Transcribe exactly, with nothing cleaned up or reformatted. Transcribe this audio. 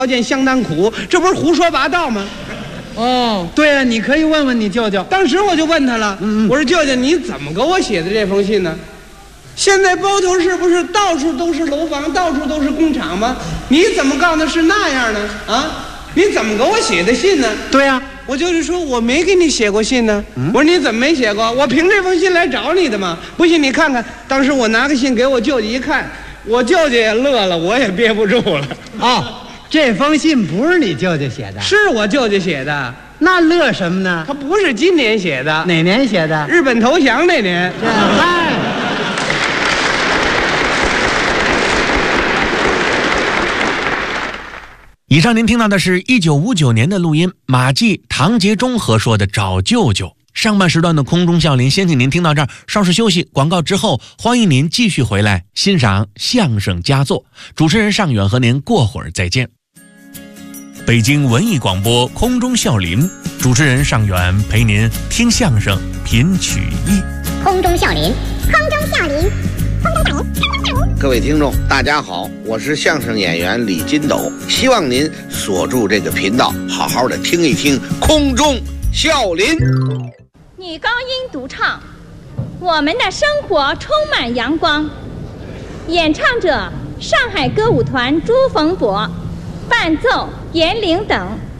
条件相当苦，这不是胡说八道吗？ 哦，对啊，你可以问问你舅舅。 当时我就问他了，嗯嗯我说舅舅，你怎么给我写的这封信呢？现在包头市不是到处都是楼房，到处都是工厂吗？你怎么告诉是那样呢？啊，你怎么给我写的信呢？ 对呀、啊， 我就是说我没给你写过信呢。嗯、我说你怎么没写过？我凭这封信来找你的嘛。不信你看看，当时我拿个信给我舅舅一看，我舅舅也乐了，我也憋不住了。 哦，这封信不是你舅舅写的？ 是我舅舅写的。 那乐什么呢？ 他不是今年写的。 哪年写的？ 日本投降那年。 嗨。 以上您听到的是一九五九年的录音，马季、唐杰忠合说的《找舅舅》。上半时段的空中笑林先请您听到这儿，稍事休息，广告之后欢迎您继续回来欣赏相声佳作。主持人尚远和您过会儿再见。北京文艺广播空中笑林，主持人尚远陪您听相声品曲艺。 空中笑林，空中笑林，空中笑林。 各位听众大家好，我是相声演员李金斗，希望您锁住这个频道，好好的听一听空中笑林。 女高音独唱，我们的生活充满阳光。演唱者：上海歌舞团朱逢博，伴奏严玲等。